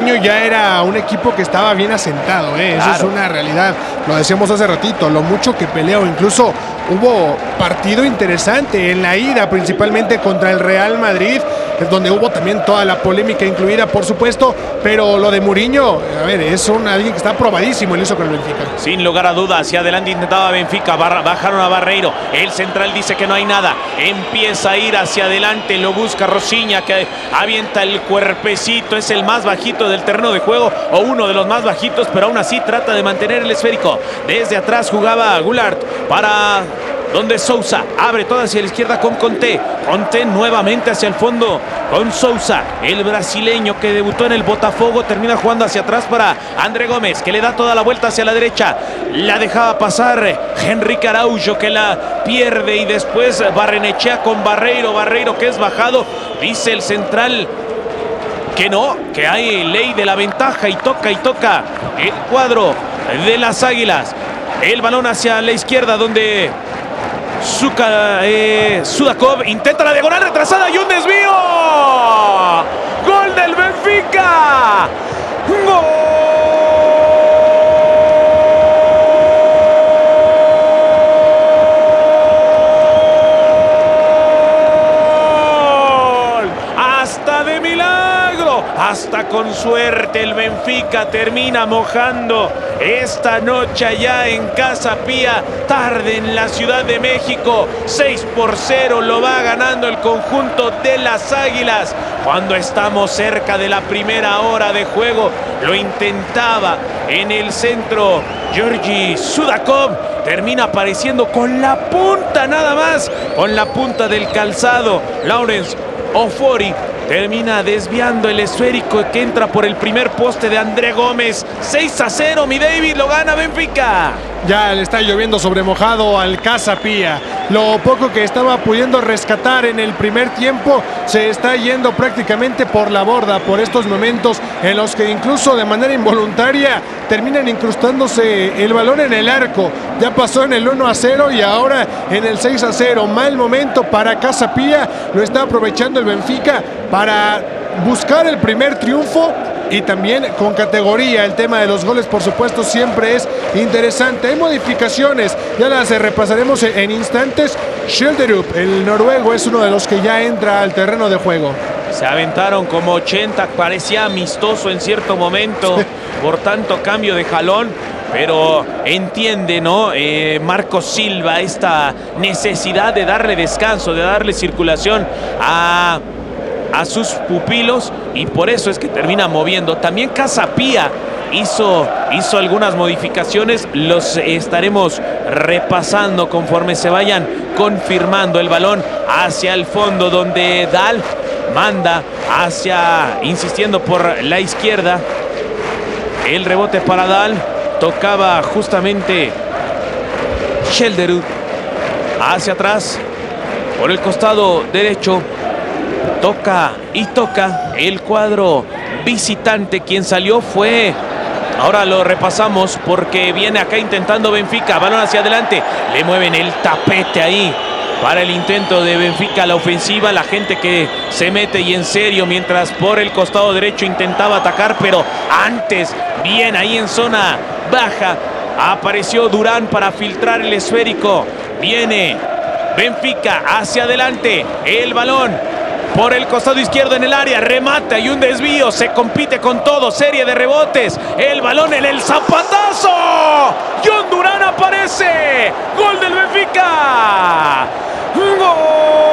Mourinho ya era un equipo que estaba bien asentado, ¿eh? Eso es una realidad. Lo decíamos hace ratito, lo mucho que peleó. Incluso hubo partido interesante en la ida, principalmente contra el Real Madrid, donde hubo también toda la polémica incluida, por supuesto, pero lo de Mourinho, a ver, es alguien que está probadísimo en eso con el Benfica. Sin lugar a dudas, hacia adelante intentaba Benfica, bajaron a Barreiro, el central dice que no hay nada, empieza a ir hacia adelante, lo busca Rosiña, que avienta el cuerpecito, es el más bajito del terreno de juego, o uno de los más bajitos, pero aún así trata de mantener el esférico. Desde atrás jugaba Goulart para donde Sousa abre toda hacia la izquierda con Conté. Conté nuevamente hacia el fondo con Sousa, el brasileño que debutó en el Botafogo, termina jugando hacia atrás para André Gómez, que le da toda la vuelta hacia la derecha. La dejaba pasar Henrique Araujo, que la pierde, y después Barrenechea con Barreiro. Barreiro, que es bajado, dice el central que no, que hay ley de la ventaja, y toca el cuadro de las Águilas. El balón hacia la izquierda, donde Sudakov intenta la diagonal retrasada y un desvío. ¡Gol del Benfica! ¡Gol! ¡Hasta de milagro! Hasta con suerte el Benfica termina mojando esta noche allá en Casa Pía, tarde en la Ciudad de México. 6-0 lo va ganando el conjunto de las Águilas. Cuando estamos cerca de la primera hora de juego, lo intentaba en el centro Georgi Sudakov, termina apareciendo con la punta nada más, con la punta del calzado. Lawrence Ofori termina desviando el esférico que entra por el primer poste de André Gómez. 6-0, mi David, lo gana Benfica. Ya le está lloviendo sobre mojado al Casa Pía. Lo poco que estaba pudiendo rescatar en el primer tiempo se está yendo prácticamente por la borda por estos momentos en los que incluso de manera involuntaria terminan incrustándose el balón en el arco. Ya pasó en el 1-0 y ahora en el 6-0. Mal momento para Casa Pía. Lo está aprovechando el Benfica para buscar el primer triunfo y también con categoría. El tema de los goles, por supuesto, siempre es interesante. Hay modificaciones, ya las repasaremos en instantes. Schilderup, el noruego, es uno de los que ya entra al terreno de juego. Se aventaron como 80, parecía amistoso en cierto momento, por tanto cambio de jalón, pero entiende, ¿no? Marco Silva esta necesidad de darle descanso, de darle circulación a sus pupilos, y por eso es que termina moviendo. También Casa Pía hizo algunas modificaciones, los estaremos repasando conforme se vayan confirmando. El balón hacia el fondo, donde Dal manda insistiendo por la izquierda. El rebote para Dal, tocaba justamente Schilderup hacia atrás por el costado derecho. Toca el cuadro visitante. Quien salió fue, ahora lo repasamos porque viene acá intentando Benfica. Balón hacia adelante, le mueven el tapete ahí para el intento de Benfica, la ofensiva. La gente que se mete y en serio, mientras por el costado derecho intentaba atacar, pero antes, bien ahí en zona baja, apareció Durán para filtrar el esférico. Viene Benfica hacia adelante, el balón por el costado izquierdo en el área, remata y un desvío, se compite con todo, serie de rebotes, el balón en el zapatazo, John Durán aparece, gol del Benfica, ¡gol!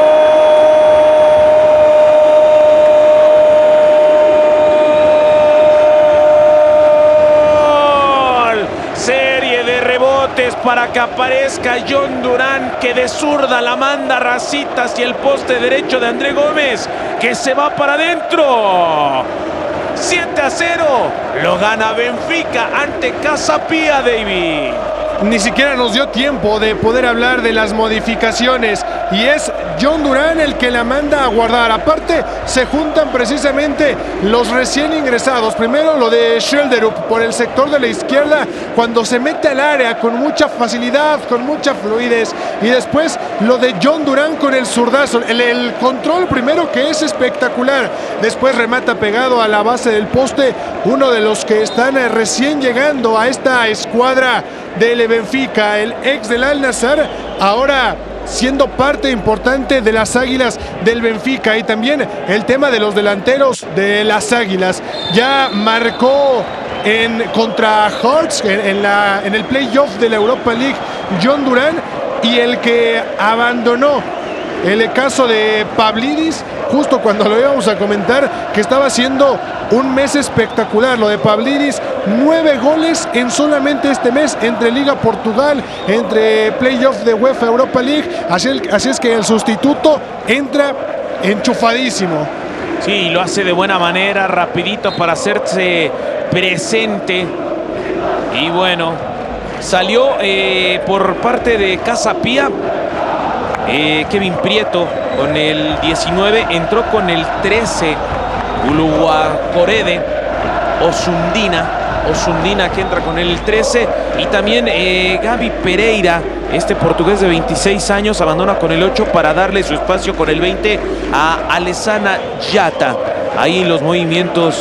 Serie de rebotes para que aparezca John Durán, que de zurda la manda racita hacia el poste derecho de André Gómez, que se va para adentro. 7-0, lo gana Benfica ante Casa Pía, David. Ni siquiera nos dio tiempo de poder hablar de las modificaciones, y es John Durán el que la manda a guardar. Aparte, se juntan precisamente los recién ingresados. Primero lo de Schelderup por el sector de la izquierda, cuando se mete al área con mucha facilidad, con mucha fluidez. Y después lo de John Durán con el zurdazo. El control primero, que es espectacular. Después remata pegado a la base del poste. Uno de los que están recién llegando a esta escuadra del Benfica, el ex del Al-Nassr, ahora siendo parte importante de las Águilas del Benfica. Y también el tema de los delanteros de las Águilas. Ya marcó contra Hearts en el playoff de la Europa League John Durán, y el que abandonó el caso de Pavlidis, justo cuando lo íbamos a comentar, que estaba haciendo un mes espectacular. Lo de Pavlidis, 9 goles en solamente este mes, entre Liga Portugal, entre playoff de UEFA Europa League. Así es que el sustituto entra enchufadísimo. Sí, lo hace de buena manera, rapidito para hacerse presente. Y bueno, salió por parte de Casa Pía Kevin Prieto con el 19, entró con el 13 Uluwakorede Osundina, que entra con el 13, y también Gaby Pereira, este portugués de 26 años, abandona con el 8 para darle su espacio con el 20 a Alessana Yata. Ahí los movimientos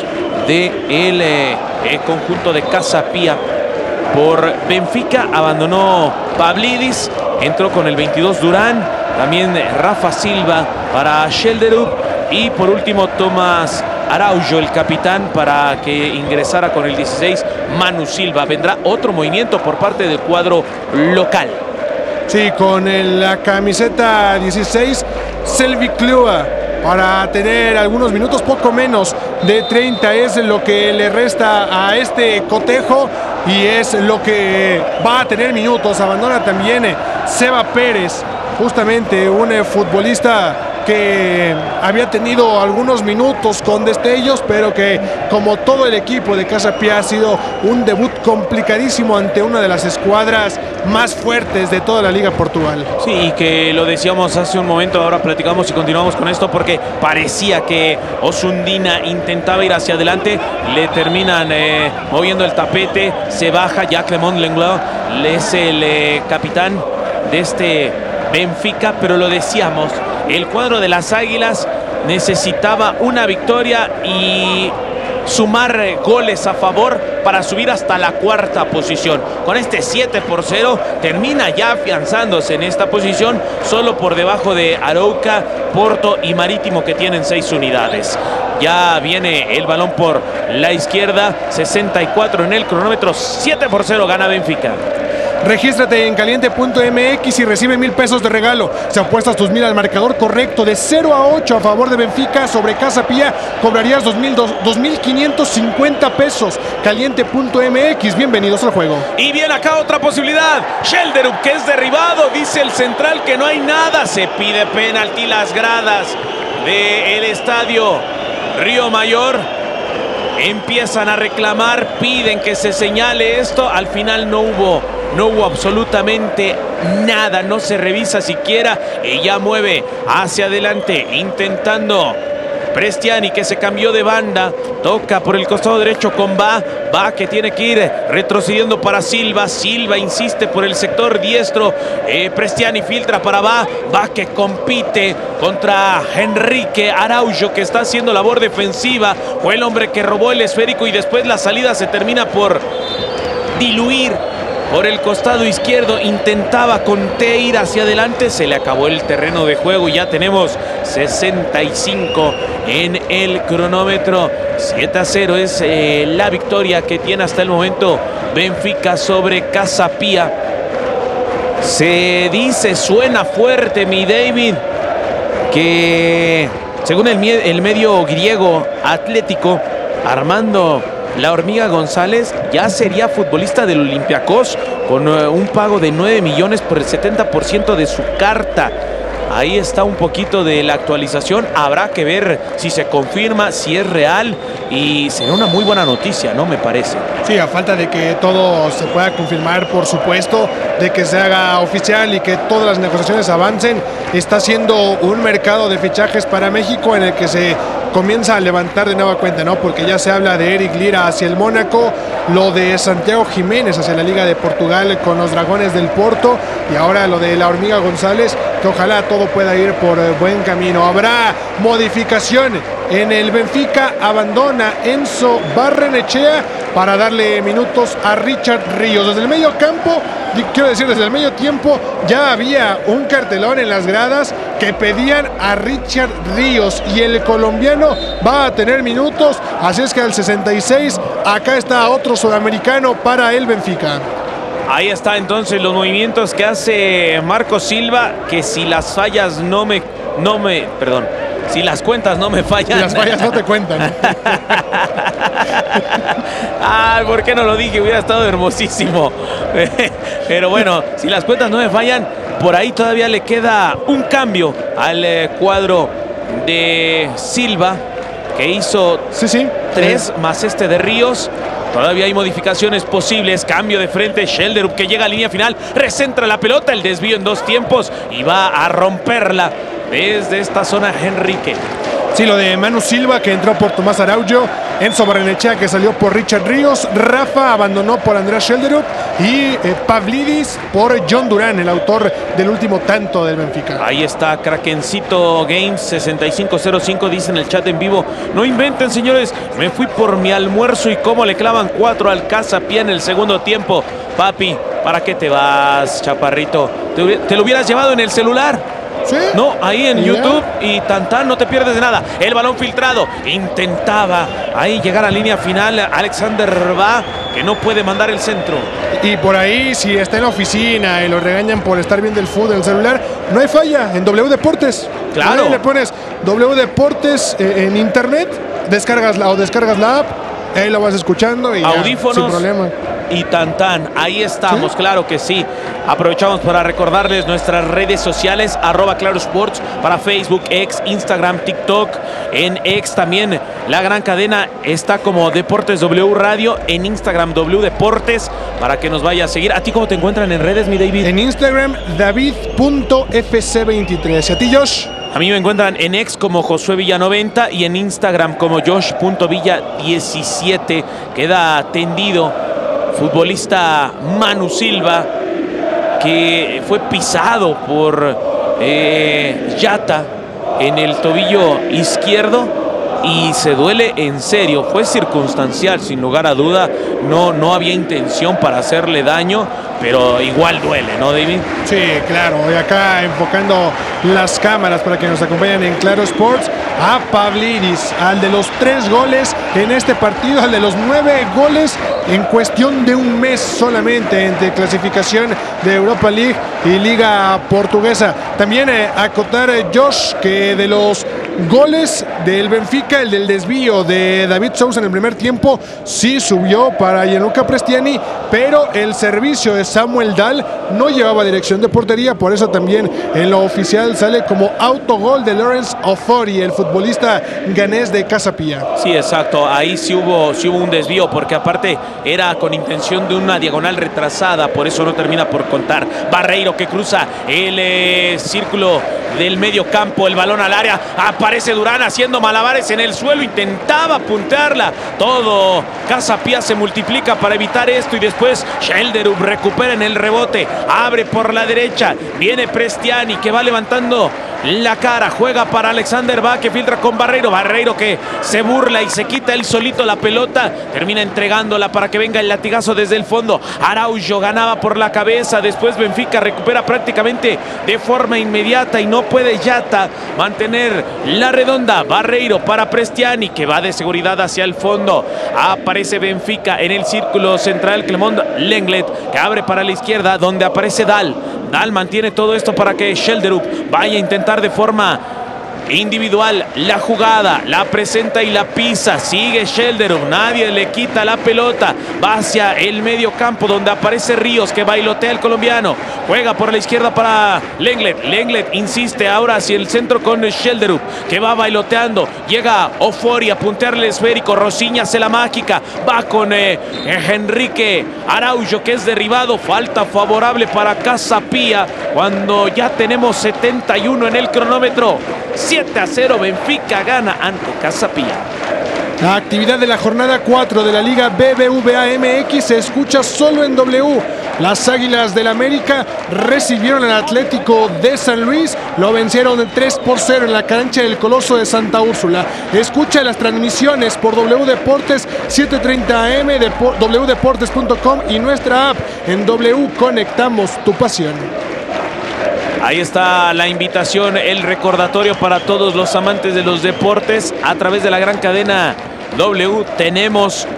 del conjunto de Casa Pía. Por Benfica abandonó Pavlidis, entró con el 22 Durán, también Rafa Silva para Schelderup, y por último Tomás Araujo, el capitán, para que ingresara con el 16 Manu Silva. Vendrá otro movimiento por parte del cuadro local. Sí, con la camiseta 16, Selvi Klua, para tener algunos minutos, poco menos de 30 es lo que le resta a este cotejo, y es lo que va a tener minutos. Abandona también Seba Pérez, justamente un futbolista que había tenido algunos minutos con destellos, pero que, como todo el equipo de Casa Pía, ha sido un debut complicadísimo ante una de las escuadras más fuertes de toda la Liga Portugal. Sí, y que lo decíamos hace un momento, ahora platicamos y continuamos con esto, porque parecía que Osundina intentaba ir hacia adelante, le terminan moviendo el tapete, se baja. Ya Clement Lenglet es el capitán de este Benfica, pero lo decíamos, el cuadro de las Águilas necesitaba una victoria y sumar goles a favor para subir hasta la cuarta posición. Con este 7-0 termina ya afianzándose en esta posición, solo por debajo de Arouca, Porto y Marítimo, que tienen 6 unidades. Ya viene el balón por la izquierda, 64 en el cronómetro, 7-0 gana Benfica. Regístrate en caliente.mx y recibe 1,000 pesos de regalo. Si apuestas tus 1,000 al marcador correcto de 0-8 a favor de Benfica sobre Casa Pía, cobrarías 2,550 pesos. Caliente.mx, bienvenidos al juego. Y viene acá otra posibilidad. Schelderup, que es derribado, dice el central que no hay nada. Se pide penalti. Las gradas del estadio Río Mayor empiezan a reclamar, piden que se señale esto. Al final no hubo absolutamente nada, no se revisa siquiera, y ya mueve hacia adelante intentando Prestiani, que se cambió de banda, toca por el costado derecho con Va que tiene que ir retrocediendo para Silva insiste por el sector diestro, Prestiani filtra para Va que compite contra Enrique Araujo, que está haciendo labor defensiva, fue el hombre que robó el esférico, y después la salida se termina por diluir por el costado izquierdo. Intentaba con T ir hacia adelante, se le acabó el terreno de juego y ya tenemos 65 en el cronómetro. 7-0 es la victoria que tiene hasta el momento Benfica sobre Casa Pía. Se dice, suena fuerte, mi David, que según el medio griego Atlético, Armando La Hormiga González ya sería futbolista del Olympiacos, con un pago de 9 millones por el 70% de su carta. Ahí está un poquito de la actualización. Habrá que ver si se confirma, si es real, y será una muy buena noticia, ¿no? Me parece. Sí, a falta de que todo se pueda confirmar, por supuesto, de que se haga oficial y que todas las negociaciones avancen, está siendo un mercado de fichajes para México en el que se comienza a levantar de nueva cuenta, ¿no? Porque ya se habla de Eric Lira hacia el Mónaco, lo de Santiago Jiménez hacia la Liga de Portugal con los Dragones del Porto, y ahora lo de la Hormiga González, que ojalá todo pueda ir por buen camino. Habrá modificación en el Benfica, abandona Enzo Barrenechea para darle minutos a Richard Ríos. Desde el medio campo, quiero decir, desde el medio tiempo ya había un cartelón en las gradas que pedían a Richard Ríos, y el colombiano va a tener minutos, así es que al 66 acá está otro sudamericano para el Benfica. Ahí está entonces los movimientos que hace Marco Silva, que si las fallas si las cuentas no me fallan. Si las fallas no te cuentan. Ay, ¿por qué no lo dije? Hubiera estado hermosísimo. Pero bueno, si las cuentas no me fallan, por ahí todavía le queda un cambio al cuadro de Silva, que hizo 3 más este de Ríos. Todavía hay modificaciones posibles. Cambio de frente. Schelderup, que llega a línea final. Recentra la pelota. El desvío en 2 tiempos. Y va a romperla desde esta zona Henrique. Sí, lo de Manu Silva, que entró por Tomás Araujo. Enzo Barrenechea, que salió por Richard Ríos. Rafa abandonó por Andrés Schelderup. Y Pavlidis por John Durán, el autor del último tanto del Benfica. Ahí está Krakencito Games 6505, dice en el chat en vivo: no inventen, señores, me fui por mi almuerzo y cómo le clavan 4 al Casapía en el segundo tiempo. Papi, ¿para qué te vas, chaparrito? ¿Te lo hubieras llevado en el celular? ¿Sí? No, ahí en YouTube y tan no te pierdes de nada. El balón filtrado, intentaba ahí llegar a línea final Alexander Va, que no puede mandar el centro. Y por ahí, si está en la oficina y lo regañan por estar viendo el fútbol en el celular, no hay falla en W Deportes. Claro. Ahí le pones W Deportes en internet, descargas la app, ahí lo vas escuchando y audífonos, ya, sin problema. Y tan, ahí estamos, ¿sí? Claro que sí. Aprovechamos para recordarles nuestras redes sociales, @clarosports, para Facebook, X, Instagram, TikTok. En X también la gran cadena está como Deportes W Radio, en Instagram W Deportes, para que nos vaya a seguir. ¿A ti cómo te encuentran en redes, mi David? En Instagram, david.fc23. ¿Y a ti, Josh? A mí me encuentran en X como Josué Villa 90 y en Instagram como Josh.Villa 17. Queda tendido futbolista Manu Silva, que fue pisado por Yata en el tobillo izquierdo y se duele en serio. Fue circunstancial, sin lugar a duda. No había intención para hacerle daño, pero igual duele, ¿no, David? Sí, claro. Y acá enfocando las cámaras para que nos acompañen en Claro Sports, a Pavlidis, al de los 3 goles en este partido, al de los 9 goles en cuestión de un mes solamente entre clasificación de Europa League y Liga Portuguesa. También acotar, Josh, que de los goles del Benfica, el del desvío de David Sousa en el primer tiempo sí subió para Gianluca Prestiani, pero el servicio de Samuel Dahl no llevaba dirección de portería, por eso también en lo oficial sale como autogol de Lawrence Ofori, el futbolista ganés de Casapía. Sí, exacto, ahí sí hubo un desvío, porque aparte era con intención de una diagonal retrasada, por eso no termina por contar. Barreiro, que cruza el círculo del medio campo, el balón al área, aparece Durán haciendo malabares en el suelo, intentaba puntearla, todo Casapía se multiplica para evitar esto, y después Schelderup recupera en el rebote, abre por la derecha, viene Prestiani, que va levantando la cara, juega para Alexander Va, que filtra con Barreiro, que se burla y se quita él solito la pelota, termina entregándola para que venga el latigazo desde el fondo. Araujo ganaba por la cabeza, después Benfica recupera prácticamente de forma inmediata y no puede Yata mantener la redonda. Barreiro para Prestiani, que va de seguridad hacia el fondo. Aparece Benfica en el círculo central, Clement Lenglet, que abre para la izquierda, donde aparece Dahl. Dahl mantiene todo esto para que Schelderup vaya a intentar de forma individual la jugada, la presenta y la pisa, sigue Schelderup, nadie le quita la pelota, va hacia el medio campo donde aparece Ríos, que bailotea el colombiano, juega por la izquierda para Lenglet insiste ahora hacia el centro con Schelderup, que va bailoteando, llega Ofori a puntearle el esférico, Rosiña hace la mágica, va con Enrique Araujo, que es derribado, falta favorable para Casapía, cuando ya tenemos 71 en el cronómetro. 7-0, Benfica gana ante Casa Pía. La actividad de la jornada 4 de la Liga BBVA MX se escucha solo en W. Las Águilas del América recibieron al Atlético de San Luis, lo vencieron 3-0 en la cancha del Coloso de Santa Úrsula. Escucha las transmisiones por W Deportes 7:30 AM, de wdeportes.com y nuestra app en W Conectamos tu pasión. Ahí está la invitación, el recordatorio para todos los amantes de los deportes. A través de la gran cadena W tenemos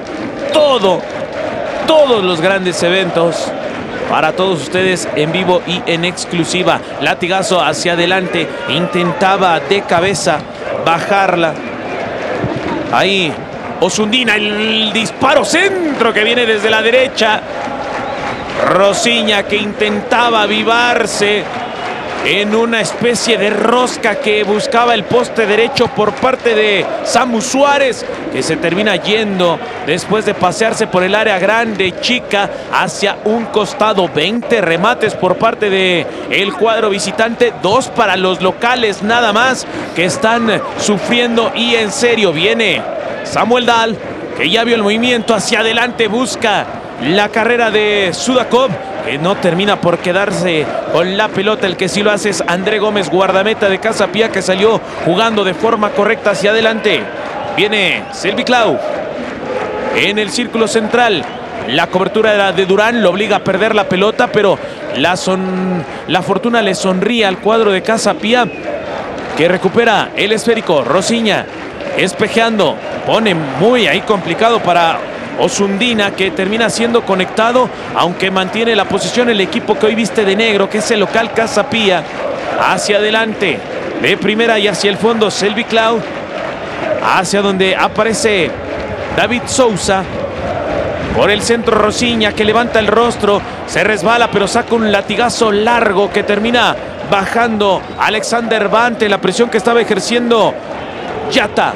todos los grandes eventos para todos ustedes en vivo y en exclusiva. Latigazo hacia adelante, intentaba de cabeza bajarla. Ahí Osundina, el disparo centro que viene desde la derecha. Rosiña que intentaba avivarse en una especie de rosca que buscaba el poste derecho por parte de Samu Suárez, que se termina yendo después de pasearse por el área grande, chica, hacia un costado. 20 remates por parte del cuadro visitante, 2 para los locales nada más, que están sufriendo y en serio. Viene Samuel Dahl, que ya vio el movimiento hacia adelante, busca la carrera de Sudakov, que no termina por quedarse con la pelota. El que sí lo hace es André Gómez, guardameta de Casa Pía, que salió jugando de forma correcta hacia adelante. Viene Selvi Clau en el círculo central. La cobertura era de Durán, lo obliga a perder la pelota, pero la fortuna le sonríe al cuadro de Casa Pía, que recupera el esférico. Rosiña espejeando, pone muy ahí complicado para Osundina, que termina siendo conectado, aunque mantiene la posición el equipo que hoy viste de negro, que es el local Casa Pía. Hacia adelante, de primera y hacia el fondo, Selvi Clau, hacia donde aparece David Sousa. Por el centro, Rosiña, que levanta el rostro, se resbala, pero saca un latigazo largo que termina bajando Alexander Bante, la presión que estaba ejerciendo Yata.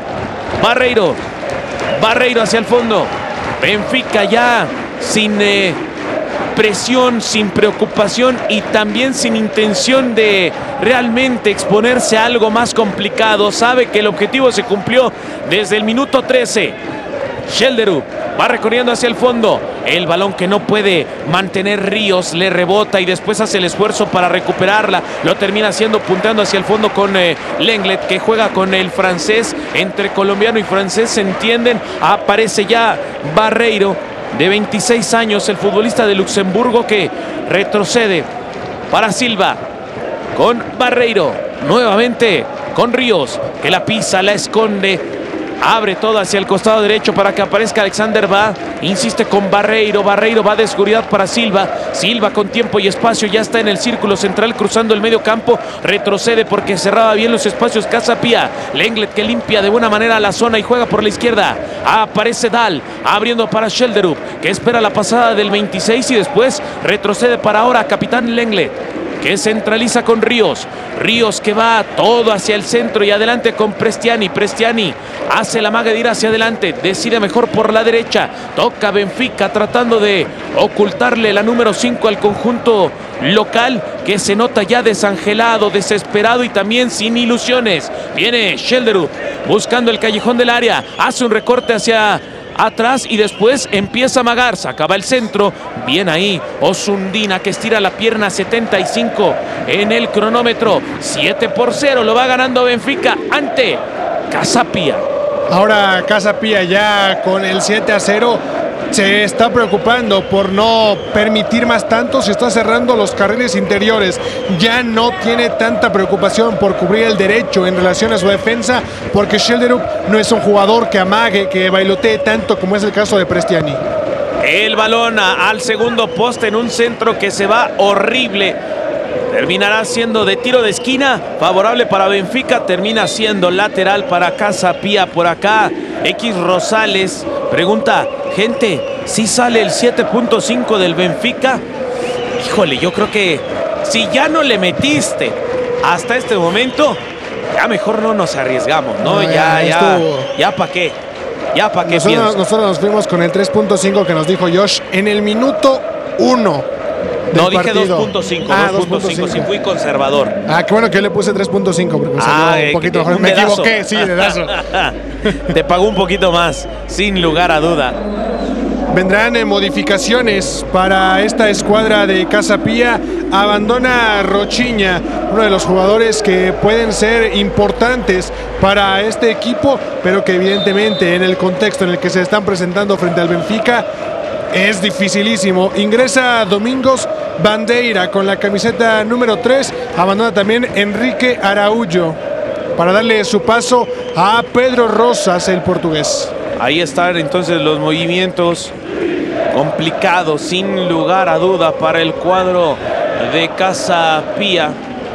Barreiro hacia el fondo. Benfica ya sin presión, sin preocupación y también sin intención de realmente exponerse a algo más complicado. Sabe que el objetivo se cumplió desde el minuto 13. Schelderup va recorriendo hacia el fondo. El balón que no puede mantener Ríos, le rebota y después hace el esfuerzo para recuperarla. Lo termina haciendo punteando hacia el fondo con Lenglet, que juega con el francés. Entre colombiano y francés se entienden. Aparece ya Barreiro, de 26 años, el futbolista de Luxemburgo, que retrocede para Silva. Con Barreiro, nuevamente con Ríos, que la pisa, la esconde. Abre todo hacia el costado derecho para que aparezca Alexander Va. Insiste con Barreiro. Barreiro va de seguridad para Silva. Silva con tiempo y espacio ya está en el círculo central cruzando el medio campo. Retrocede porque cerraba bien los espacios Casa Pía. Lenglet, que limpia de buena manera la zona y juega por la izquierda. Aparece Dahl abriendo para Schelderup, que espera la pasada del 26 y después retrocede para ahora Capitán Lenglet, que centraliza con Ríos. Ríos que va todo hacia el centro y adelante con Prestiani. Prestiani hace la maga de ir hacia adelante. Decide mejor por la derecha. Toca Benfica tratando de ocultarle la número 5 al conjunto local, que se nota ya desangelado, desesperado y también sin ilusiones. Viene Schelderup buscando el callejón del área. Hace un recorte hacia atrás y después empieza a amagar, sacaba el centro, bien ahí Osundina, que estira la pierna. 75 en el cronómetro, 7-0, lo va ganando Benfica ante Casa Pía. Ahora Casa Pía ya con el 7-0 se está preocupando por no permitir más tantos y está cerrando los carriles interiores. Ya no tiene tanta preocupación por cubrir el derecho en relación a su defensa, porque Schelderup no es un jugador que amague, que bailotee tanto como es el caso de Prestiani. El balón al segundo poste en un centro que se va horrible. Terminará siendo de tiro de esquina, favorable para Benfica. Termina siendo lateral para Casa Pía. Por acá, X Rosales pregunta: gente, ¿sí sale el 7.5 del Benfica? Híjole, yo creo que si ya no le metiste hasta este momento, ya mejor no nos arriesgamos, ¿no? Ya para qué. Ya para qué. Nosotros nos fuimos con el 3.5 que nos dijo Josh en el minuto 1. No, dije partido. 2.5. 2.5. Sí, fui conservador. Qué bueno que le puse 3.5 porque me salió un poquito mejor. Me equivoqué, sí, dedazo. Te pagó un poquito más, sin lugar a duda. Vendrán modificaciones para esta escuadra de Casa Pía. Abandona Rochiña, uno de los jugadores que pueden ser importantes para este equipo, pero que evidentemente en el contexto en el que se están presentando frente al Benfica es dificilísimo. Ingresa Domingos Bandeira con la camiseta número 3. Abandona también Enrique Araújo para darle su paso a Pedro Rosas, el portugués. Ahí están entonces los movimientos complicados, sin lugar a duda, para el cuadro de Casa Pía.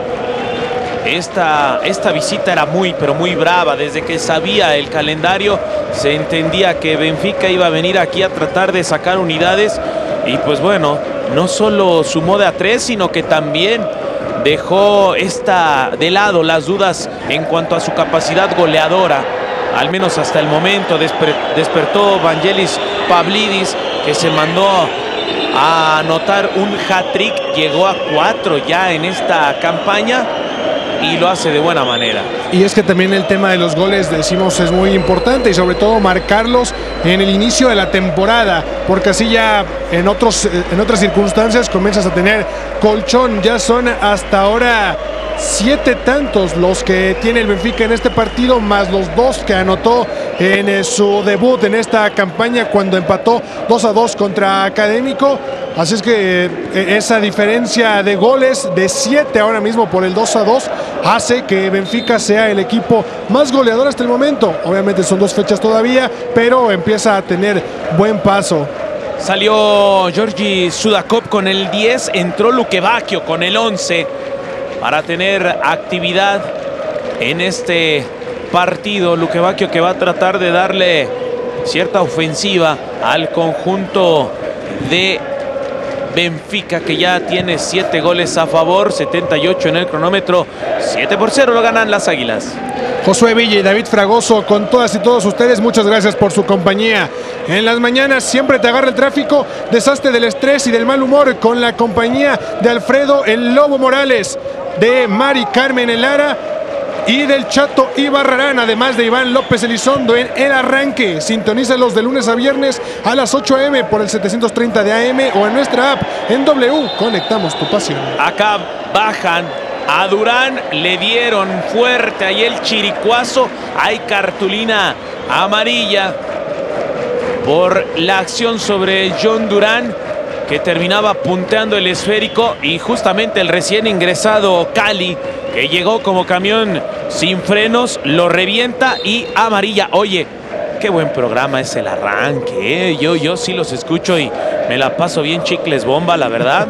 Esta visita era pero muy brava. Desde que sabía el calendario, se entendía que Benfica iba a venir aquí a tratar de sacar unidades. Y pues bueno, no solo sumó de a 3, sino que también dejó de lado las dudas en cuanto a su capacidad goleadora. Al menos hasta el momento despertó Vangelis Pavlidis, que se mandó a anotar un hat-trick. Llegó a 4 ya en esta campaña y lo hace de buena manera. Y es que también el tema de los goles, decimos, es muy importante, y sobre todo marcarlos en el inicio de la temporada, porque así ya en otras circunstancias comienzas a tener colchón. Ya son hasta ahora 7 tantos los que tiene el Benfica en este partido, más los 2 que anotó en su debut en esta campaña cuando empató 2-2 contra Académico. Así es que esa diferencia de goles de 7 ahora mismo por el 2-2 hace que Benfica sea el equipo más goleador hasta el momento. Obviamente son 2 fechas todavía, pero empieza a tener buen paso. Salió Georgi Sudakov con el 10, entró Lukebakio con el 11 para tener actividad en este partido. Lukebakio, que va a tratar de darle cierta ofensiva al conjunto de Benfica, que ya tiene 7 goles a favor, 78 en el cronómetro. 7-0 lo ganan las Águilas. Josué Villa y David Fragoso, con todas y todos ustedes, muchas gracias por su compañía. En las mañanas siempre te agarra el tráfico, deshazte del estrés y del mal humor con la compañía de Alfredo el Lobo Morales, de Mari Carmen Elara y del Chato Ibarrarán, además de Iván López Elizondo en El Arranque. Sintonízalos de lunes a viernes a las 8 a.m. por el 730 de AM o en nuestra app en W. Conectamos tu pasión. Acá bajan a Durán, le dieron fuerte ahí el chiricuazo. Hay cartulina amarilla por la acción sobre John Durán, que terminaba punteando el esférico, y justamente el recién ingresado Cali, que llegó como camión sin frenos, lo revienta y amarilla. Oye, qué buen programa es El Arranque, ¿eh? Yo sí los escucho y me la paso bien chicles bomba, la verdad.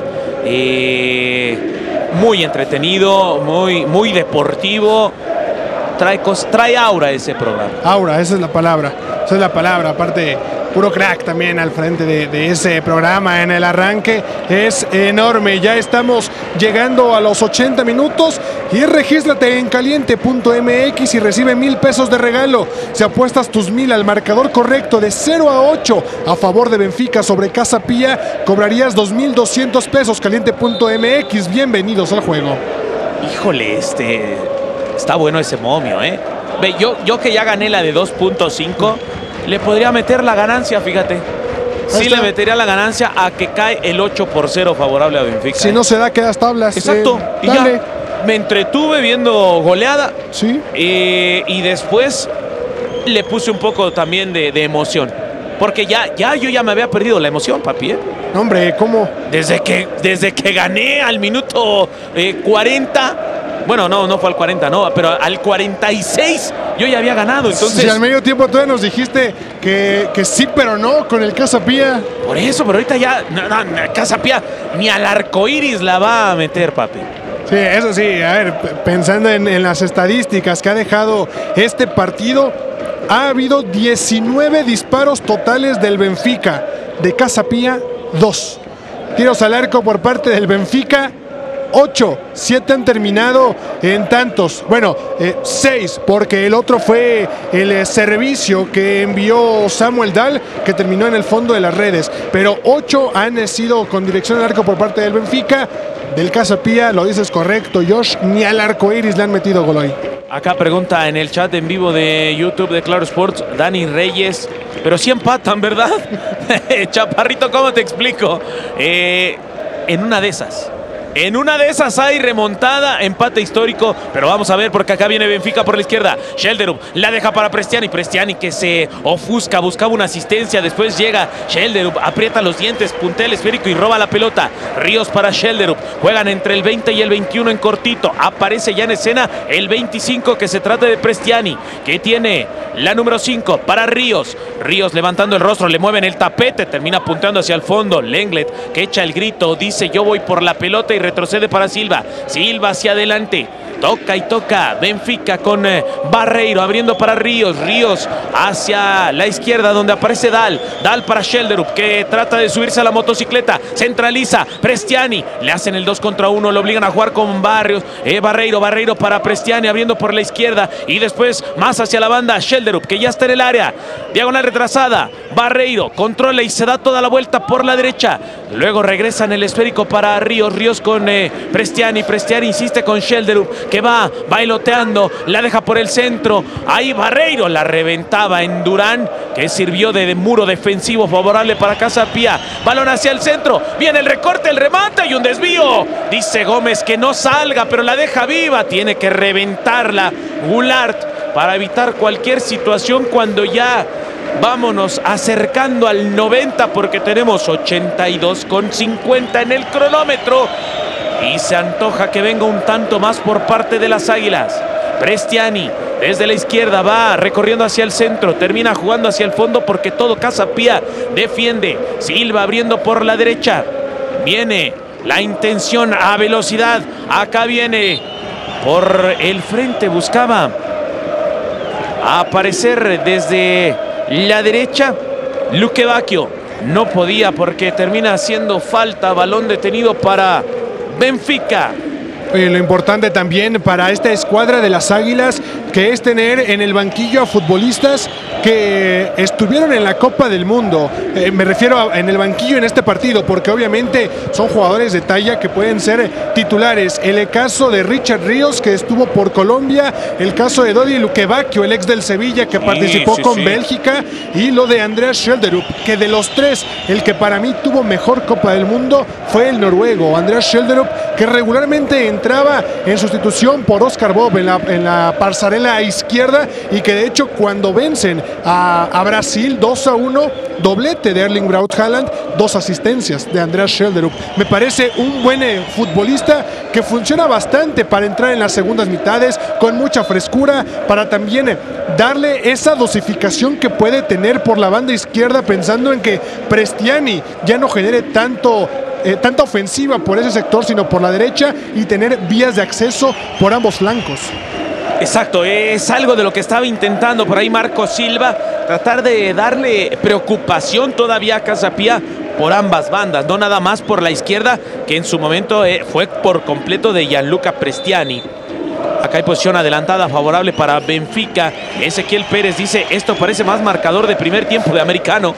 Muy entretenido, muy deportivo. Trae aura ese programa. Aura, esa es la palabra. Esa es la palabra. Aparte, puro crack también al frente de ese programa en El Arranque. Es enorme. Ya estamos llegando a los 80 minutos y regístrate en caliente.mx y recibe 1,000 pesos de regalo. Si apuestas tus 1,000 al marcador correcto de 0-8 a favor de Benfica sobre Casa Pía, cobrarías 2,200 pesos. Caliente.mx. Bienvenidos al juego. Híjole, está bueno ese momio, ¿eh? Ve, yo que ya gané la de 2.5, le podría meter la ganancia, fíjate. Sí, le metería la ganancia a que cae el 8-0 favorable a Benfica. Si no se da, quedas tablas. Exacto. Y dale. ya me entretuve viendo goleada. Sí. Y después le puse un poco también de emoción. Porque yo ya me había perdido la emoción, papi, ¿eh? No, hombre, ¿cómo? Desde que gané al minuto 40. Bueno, no fue al 40, no, pero al 46 yo ya había ganado. Entonces, si al medio tiempo todavía nos dijiste que sí, pero no, con el Casa Pía. Por eso, pero ahorita ya Casa Pía ni al arcoíris la va a meter, papi. Sí, eso sí, a ver, pensando en las estadísticas que ha dejado este partido, ha habido 19 disparos totales del Benfica. De Casa Pía, 2. Tiros al arco por parte del Benfica, 8, 7 han terminado en tantos. Bueno, 6, porque el otro fue el servicio que envió Samuel Dahl, que terminó en el fondo de las redes. Pero 8 han sido con dirección al arco por parte del Benfica. Del Casa Pía, lo dices correcto, Josh, ni al arco iris le han metido gol hoy. Acá pregunta en el chat en vivo de YouTube de Claro Sports, Dani Reyes, pero sí empatan, ¿verdad? Chaparrito, ¿cómo te explico? En una de esas hay remontada, empate histórico, pero vamos a ver porque acá viene Benfica por la izquierda. Schelderup la deja para Prestiani, Prestiani que se ofusca, buscaba una asistencia, después llega Schelderup, aprieta los dientes, puntea el esférico y roba la pelota. Ríos para Schelderup, juegan entre el 20 y el 21 en cortito, aparece ya en escena el 25 que se trata de Prestiani, que tiene la número 5 para Ríos. Ríos levantando el rostro, le mueven el tapete, termina punteando hacia el fondo. Lenglet que echa el grito, dice yo voy por la pelota y retrocede para Silva. Silva hacia adelante. Toca y toca Benfica con Barreiro abriendo para Ríos. Ríos hacia la izquierda donde aparece Dahl. Dahl para Schelderup que trata de subirse a la motocicleta. Centraliza Prestiani. Le hacen el 2 contra 1. Lo obligan a jugar con Barreiro. Barreiro para Prestiani abriendo por la izquierda. Y después más hacia la banda Schelderup que ya está en el área. Diagonal retrasada. Barreiro controla y se da toda la vuelta por la derecha. Luego regresa en el esférico para Ríos. Ríos con Prestiani. Prestiani insiste con Schelderup que va bailoteando, la deja por el centro. Ahí Barreiro la reventaba en Durán, que sirvió de muro defensivo favorable para Casa Pía. Balón hacia el centro, viene el recorte, el remate y un desvío. Dice Gómez que no salga, pero la deja viva. Tiene que reventarla Goulart para evitar cualquier situación cuando ya vámonos acercando al 90 porque tenemos 82,50 en el cronómetro. Y se antoja que venga un tanto más por parte de las Águilas. Prestiani desde la izquierda va recorriendo hacia el centro. Termina jugando hacia el fondo porque todo Casa Pía defiende. Silva abriendo por la derecha. Viene la intención a velocidad. Acá viene por el frente. Buscaba aparecer desde la derecha. Luque Bacchio no podía porque termina haciendo falta. Balón detenido para Benfica. Lo importante también para esta escuadra de las Águilas, que es tener en el banquillo a futbolistas que estuvieron en la Copa del Mundo. Me refiero en el banquillo en este partido, porque obviamente son jugadores de talla que pueden ser titulares. El caso de Richard Ríos, que estuvo por Colombia, el caso de Dodi Luque Bacchio, el ex del Sevilla, que participó con Bélgica, y lo de Andreas Schelderup, que de los tres, el que para mí tuvo mejor Copa del Mundo fue el noruego, Andreas Schelderup, que regularmente entraba en sustitución por Oscar Bob en la pasarela izquierda, y que de hecho cuando vencen a Brasil 2-1, doblete de Erling Braut Haaland, 2 asistencias de Andreas Schelderup. Me parece un buen futbolista que funciona bastante para entrar en las segundas mitades con mucha frescura, para también darle esa dosificación que puede tener por la banda izquierda, pensando en que Prestiani ya no genere tanta ofensiva por ese sector, sino por la derecha, y tener vías de acceso por ambos flancos. Exacto, es algo de lo que estaba intentando por ahí Marco Silva, tratar de darle preocupación todavía a Casa Pía por ambas bandas, no nada más por la izquierda, que en su momento fue por completo de Gianluca Prestiani. Acá hay posición adelantada favorable para Benfica. Ezequiel Pérez dice, esto parece más marcador de primer tiempo de americano.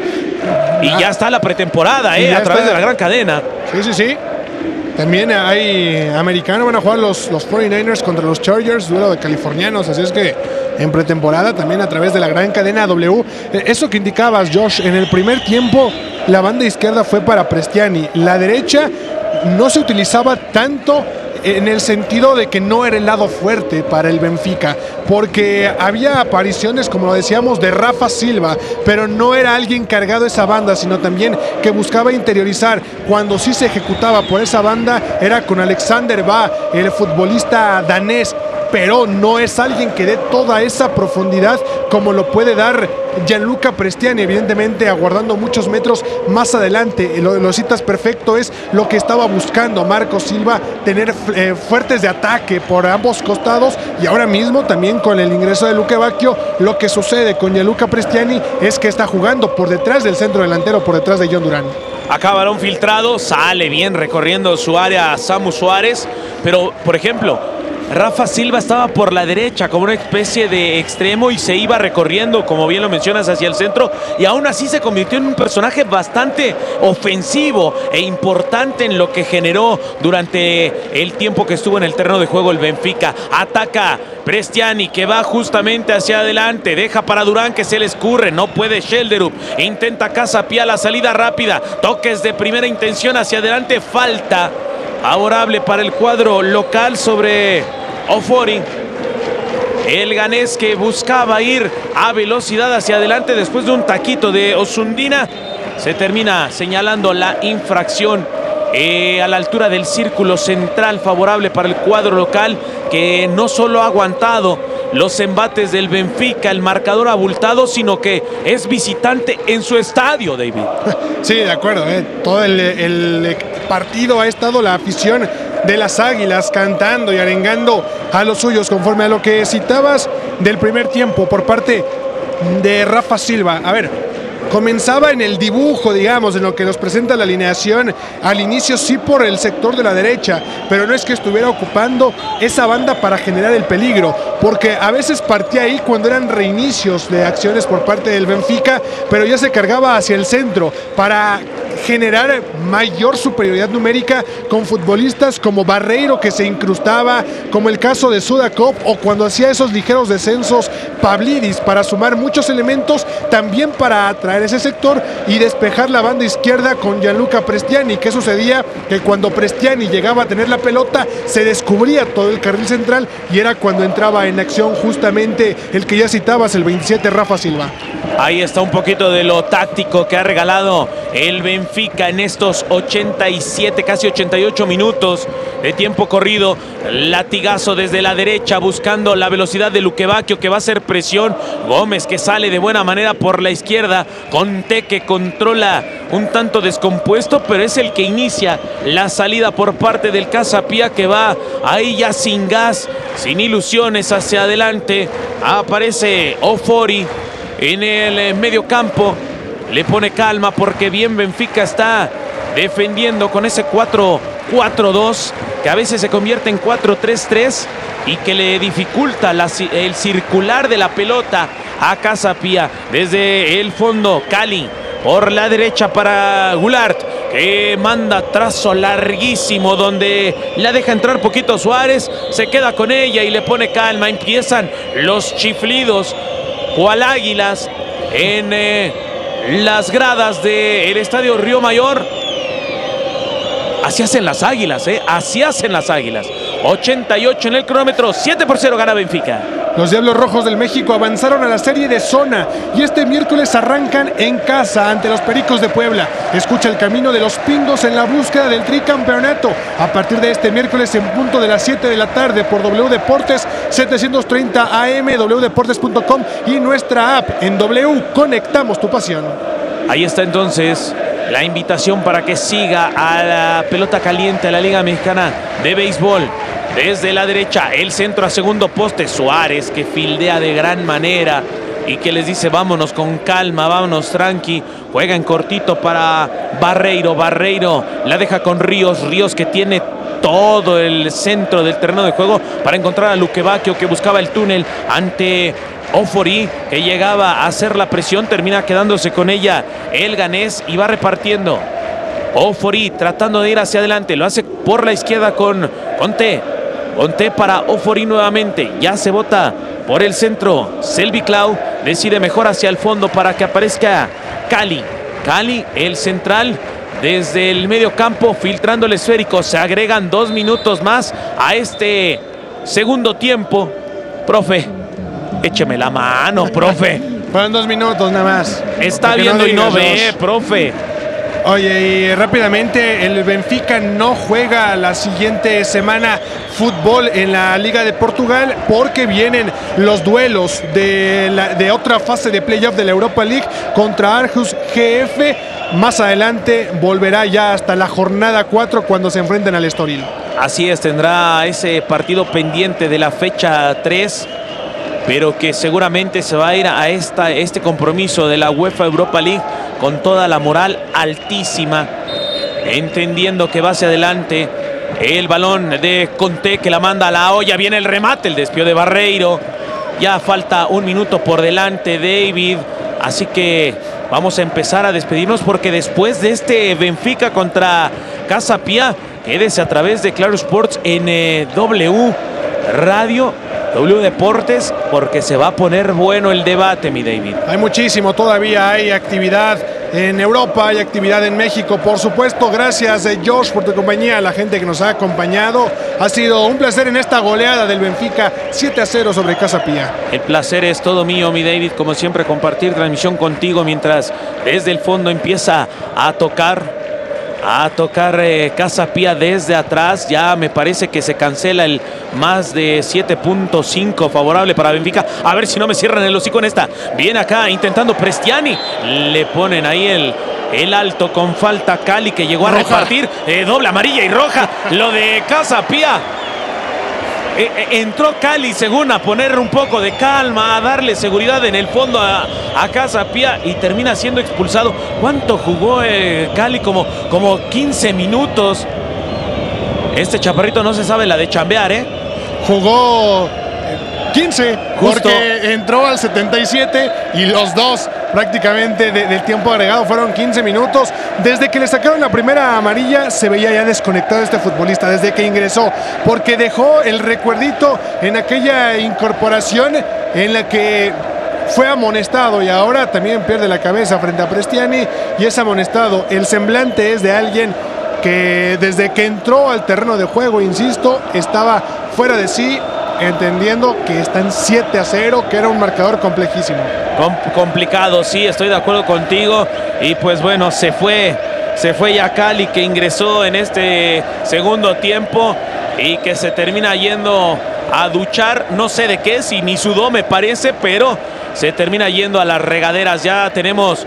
Y ya está la pretemporada, a través de la gran cadena. Sí. También hay americano, van a jugar los 49ers contra los Chargers, duelo de californianos, así es que en pretemporada también a través de la gran cadena W. Eso que indicabas, Josh, en el primer tiempo la banda izquierda fue para Prestiani, la derecha no se utilizaba tanto en el sentido de que no era el lado fuerte para el Benfica, porque había apariciones, como lo decíamos, de Rafa Silva, pero no era alguien cargado esa banda, sino también que buscaba interiorizar. Cuando sí se ejecutaba por esa banda era con Alexander Ba, el futbolista danés, pero no es alguien que dé toda esa profundidad como lo puede dar Gianluca Prestiani, evidentemente aguardando muchos metros más adelante. Lo citas perfecto, es lo que estaba buscando Marco Silva, tener fuertes de ataque por ambos costados, y ahora mismo también con el ingreso de Luque Bacchio, lo que sucede con Gianluca Prestiani es que está jugando por detrás del centro delantero, por detrás de John Durán. Acá balón filtrado, sale bien recorriendo su área Samu Suárez, pero por ejemplo, Rafa Silva estaba por la derecha como una especie de extremo y se iba recorriendo, como bien lo mencionas, hacia el centro, y aún así se convirtió en un personaje bastante ofensivo e importante en lo que generó durante el tiempo que estuvo en el terreno de juego el Benfica. Ataca Prestiani, que va justamente hacia adelante, deja para Durán, que se le escurre, no puede Schelderup, intenta Casapía la salida rápida, toques de primera intención hacia adelante, falta favorable para el cuadro local sobre Ofori. El ganés que buscaba ir a velocidad hacia adelante después de un taquito de Osundina, se termina señalando la infracción a la altura del círculo central, favorable para el cuadro local, que no solo ha aguantado los embates del Benfica, el marcador abultado, sino que es visitante en su estadio, David. Sí, de acuerdo, todo el partido ha estado la afición de las Águilas cantando y arengando a los suyos, conforme a lo que citabas del primer tiempo por parte de Rafa Silva. A ver, comenzaba en el dibujo, digamos, en lo que nos presenta la alineación al inicio, sí, por el sector de la derecha, pero no es que estuviera ocupando esa banda para generar el peligro, porque a veces partía ahí cuando eran reinicios de acciones por parte del Benfica, pero ya se cargaba hacia el centro para generar mayor superioridad numérica con futbolistas como Barreiro, que se incrustaba, como el caso de Sudakov, o cuando hacía esos ligeros descensos Pavlidis, para sumar muchos elementos también para atraer ese sector y despejar la banda izquierda con Gianluca Prestiani. ¿Qué sucedía? Que cuando Prestiani llegaba a tener la pelota, se descubría todo el carril central y era cuando entraba en acción justamente el que ya citabas, el 27, Rafa Silva. Ahí está un poquito de lo táctico que ha regalado el Benfica en estos 87, casi 88 minutos de tiempo corrido. Latigazo desde la derecha buscando la velocidad de Luquevaquio, que va a hacer presión. Gómez, que sale de buena manera por la izquierda. Conte, que controla un tanto descompuesto, pero es el que inicia la salida por parte del Casapía, que va ahí ya sin gas, sin ilusiones hacia adelante. Aparece Ofori en el medio campo, le pone calma porque bien Benfica está defendiendo con ese 4-4-2 que a veces se convierte en 4-3-3 y que le dificulta el circular de la pelota a Casapía. Desde el fondo, Cali por la derecha para Goulart, que manda trazo larguísimo donde la deja entrar poquito Suárez, se queda con ella y le pone calma. Empiezan los chiflidos cual águilas en las gradas del estadio Río Mayor. Así hacen las águilas, así hacen las águilas. 88 en el cronómetro, 7-0 gana Benfica. Los Diablos Rojos del México avanzaron a la serie de zona y este miércoles arrancan en casa ante los Pericos de Puebla. Escucha el camino de los Pingos en la búsqueda del tricampeonato a partir de este miércoles en punto de las 7 de la tarde por W Deportes 730 AM, wdeportes.com y nuestra app en W. Conectamos tu pasión. Ahí está entonces la invitación para que siga a la pelota caliente a la Liga Mexicana de Béisbol. Desde la derecha, el centro a segundo poste, Suárez, que fildea de gran manera y que les dice vámonos con calma, vámonos tranqui. Juega en cortito para Barreiro, Barreiro la deja con Ríos, Ríos que tiene todo el centro del terreno de juego para encontrar a Luquevaquio, que buscaba el túnel ante Ofori, que llegaba a hacer la presión, termina quedándose con ella el ganés y va repartiendo. Ofori tratando de ir hacia adelante, lo hace por la izquierda con Conte. Conte para Ofori nuevamente, ya se bota por el centro. Selvi Clau decide mejor hacia el fondo para que aparezca Cali. Cali, el central, desde el medio campo, filtrando el esférico. Se agregan 2 minutos más a este segundo tiempo. Profe, écheme la mano, profe. Fueron 2 minutos nada más. Está viendo y no ve, profe. Oye, y rápidamente, el Benfica no juega la siguiente semana fútbol en la Liga de Portugal porque vienen los duelos de otra fase de playoff de la Europa League contra Aarhus GF. Más adelante volverá ya hasta la jornada 4 cuando se enfrenten al Estoril. Así es, tendrá ese partido pendiente de la fecha 3, pero que seguramente se va a ir a este compromiso de la UEFA Europa League con toda la moral altísima entendiendo que va hacia adelante. El balón de Conté que la manda a la olla. Viene el remate, el desvío de Barreiro. Ya falta 1 minuto por delante, David. Así que vamos a empezar a despedirnos porque después de este Benfica contra Casa Pía, quédese a través de Claro Sports en W Radio, W Deportes, porque se va a poner bueno el debate, mi David. Hay muchísimo, todavía hay actividad en Europa, hay actividad en México, por supuesto. Gracias, Josh, por tu compañía, a la gente que nos ha acompañado. Ha sido un placer en esta goleada del Benfica 7-0 sobre Casa Pía. El placer es todo mío, mi David, como siempre, compartir transmisión contigo mientras desde el fondo empieza a tocar Casa Pía desde atrás. Ya me parece que se cancela el más de 7.5 favorable para Benfica. A ver si no me cierran el hocico en esta. Viene acá intentando Prestiani. Le ponen ahí el alto con falta. Cali que llegó a repartir. Doble amarilla y roja. Lo de Casa Pía. Entró Cali según a poner un poco de calma, a darle seguridad en el fondo a Casa Pía y termina siendo expulsado. ¿Cuánto jugó Cali? Como 15 minutos. Este chaparrito no se sabe la de chambear, Jugó 15, justo, porque entró al 77 y los dos prácticamente del tiempo agregado fueron 15 minutos. Desde que le sacaron la primera amarilla se veía ya desconectado este futbolista, desde que ingresó, porque dejó el recuerdito en aquella incorporación en la que fue amonestado y ahora también pierde la cabeza frente a Prestiani y es amonestado. El semblante es de alguien que desde que entró al terreno de juego, insisto, estaba fuera de sí, entendiendo que están 7-0, que era un marcador complejísimo. Complicado, sí, estoy de acuerdo contigo. Y pues bueno, se fue ya Cali, que ingresó en este segundo tiempo y que se termina yendo a duchar, no sé de qué, si ni sudó me parece, pero se termina yendo a las regaderas. Ya tenemos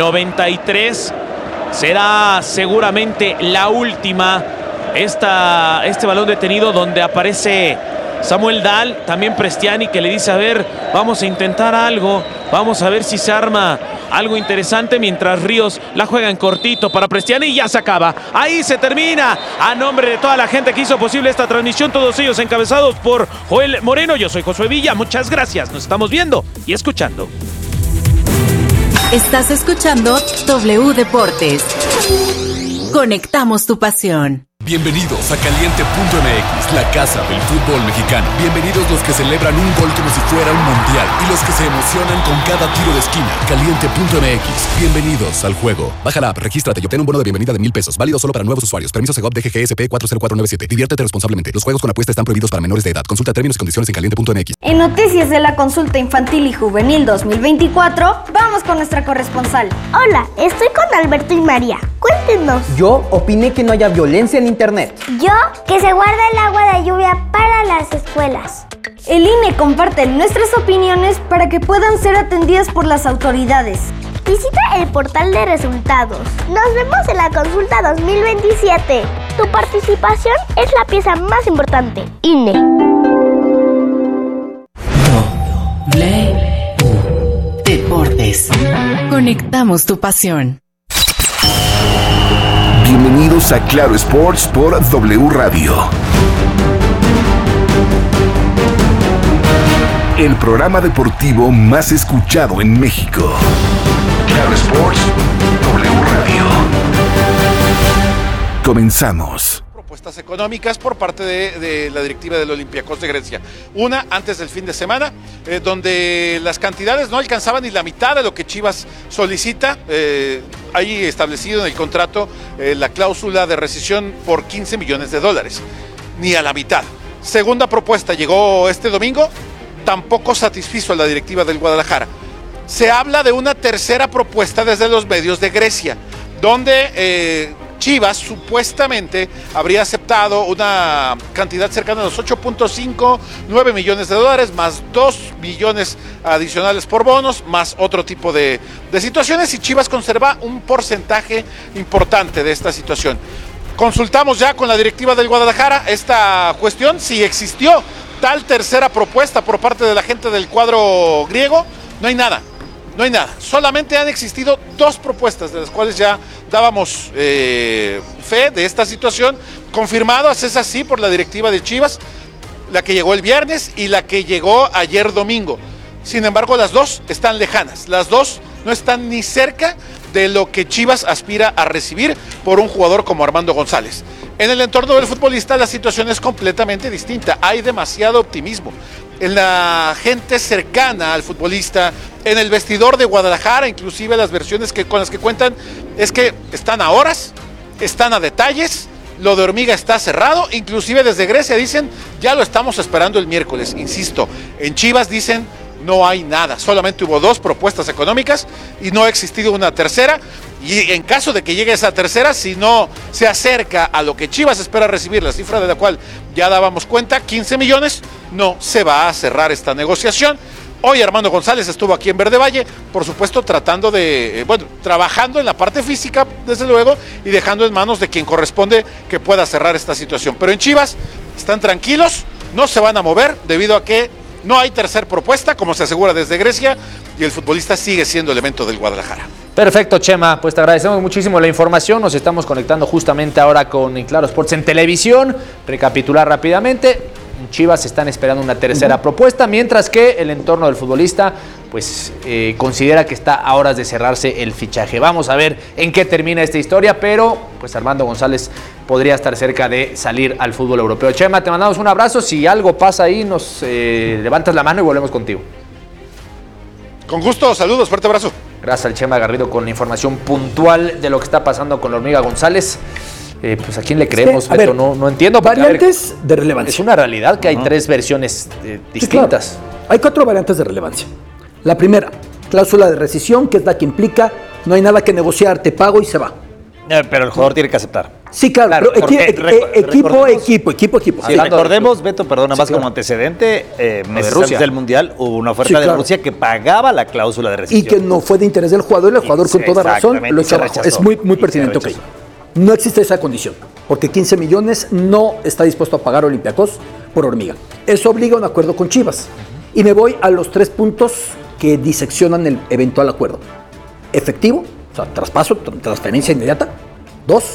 93, será seguramente la última este balón detenido donde aparece Samuel Dahl, también Prestiani, que le dice: a ver, vamos a intentar algo, vamos a ver si se arma algo interesante, mientras Ríos la juega en cortito para Prestiani y ya se acaba. Ahí se termina. A nombre de toda la gente que hizo posible esta transmisión, todos ellos encabezados por Joel Moreno, yo soy Josué Villa, muchas gracias, nos estamos viendo y escuchando. Estás escuchando W Deportes. Conectamos tu pasión. Bienvenidos a Caliente.mx, la casa del fútbol mexicano. Bienvenidos los que celebran un gol como si fuera un mundial y los que se emocionan con cada tiro de esquina. Caliente.mx, bienvenidos al juego. Baja la app, regístrate y obtén un bono de bienvenida de $1,000. Válido solo para nuevos usuarios. Permiso Segov DGGSP 40497. Diviértete responsablemente. Los juegos con apuesta están prohibidos para menores de edad. Consulta términos y condiciones en Caliente.mx. En noticias de la consulta infantil y juvenil 2024, vamos con nuestra corresponsal. Hola, estoy con Alberto y María. Cuéntenos. Yo opiné que no haya violencia en internet. Yo, que se guarde el agua de lluvia para las escuelas. El INE comparte nuestras opiniones para que puedan ser atendidas por las autoridades. Visita el portal de resultados. Nos vemos en la consulta 2027. Tu participación es la pieza más importante. INE. W Deportes. Conectamos tu pasión. Bienvenidos a Claro Sports por W Radio. El programa deportivo más escuchado en México. Claro Sports, W Radio. Comenzamos. Propuestas económicas por parte de la directiva del Olympiacos de Grecia. Una antes del fin de semana, donde las cantidades no alcanzaban ni la mitad de lo que Chivas solicita. Hay establecido en el contrato la cláusula de rescisión por $15 millones, ni a la mitad. Segunda propuesta llegó este domingo, tampoco satisfizo a la directiva del Guadalajara. Se habla de una tercera propuesta desde los medios de Grecia, donde Chivas supuestamente habría aceptado una cantidad cercana a los 8.59 millones de dólares, más 2 millones adicionales por bonos, más otro tipo de situaciones, y Chivas conserva un porcentaje importante de esta situación. Consultamos ya con la directiva del Guadalajara esta cuestión, si existió tal tercera propuesta por parte de la gente del cuadro griego. No hay nada. No hay nada. Solamente han existido 2 propuestas, de las cuales ya dábamos fe de esta situación, confirmadas, es así, por la directiva de Chivas, la que llegó el viernes y la que llegó ayer domingo. Sin embargo, las 2 están lejanas. Las 2 no están ni cerca de lo que Chivas aspira a recibir por un jugador como Armando González. En el entorno del futbolista la situación es completamente distinta. Hay demasiado optimismo. En la gente cercana al futbolista, en el vestidor de Guadalajara, inclusive las versiones con las que cuentan, es que están a horas, están a detalles, lo de Hormiga está cerrado, inclusive desde Grecia dicen, ya lo estamos esperando el miércoles. Insisto, en Chivas dicen, no hay nada, solamente hubo 2 propuestas económicas y no ha existido una tercera, y en caso de que llegue esa tercera, si no se acerca a lo que Chivas espera recibir, la cifra de la cual ya dábamos cuenta, 15 millones, no se va a cerrar esta negociación. Hoy Armando González estuvo aquí en Verde Valle, por supuesto trabajando en la parte física, desde luego, y dejando en manos de quien corresponde que pueda cerrar esta situación. Pero en Chivas están tranquilos, no se van a mover debido a que no hay tercer propuesta, como se asegura desde Grecia, y el futbolista sigue siendo elemento del Guadalajara. Perfecto, Chema, pues te agradecemos muchísimo la información. Nos estamos conectando justamente ahora con Claro Sports en televisión. Recapitular rápidamente, Chivas están esperando una tercera propuesta, mientras que el entorno del futbolista pues considera que está a horas de cerrarse el fichaje. Vamos a ver en qué termina esta historia, pero pues Armando González podría estar cerca de salir al fútbol europeo. Chema, te mandamos un abrazo. Si algo pasa ahí, nos levantas la mano y volvemos contigo. Con gusto, saludos, fuerte abrazo. Gracias al Chema Garrido con la información puntual de lo que está pasando con la Hormiga González. Pues a quién le creemos, Beto, no entiendo. Variantes de relevancia. Es una realidad que hay 3 versiones distintas. Sí, claro. Hay 4 variantes de relevancia. La primera, cláusula de rescisión, que es la que implica no hay nada que negociar, te pago y se va. Pero el jugador tiene que aceptar. Sí, claro, pero equipo. Sí, recordemos, Beto, perdona, más como antecedente, meses antes del Mundial hubo una oferta de Rusia que pagaba la cláusula de rescisión. Y que no fue de interés del jugador, y el jugador con toda razón lo echó abajo. Es muy pertinente, ok. No existe esa condición, porque 15 millones no está dispuesto a pagar Olympiacos por Hormiga. Eso obliga a un acuerdo con Chivas. Y me voy a los 3 puntos que diseccionan el eventual acuerdo. Efectivo, o sea, traspaso, transferencia inmediata. 2,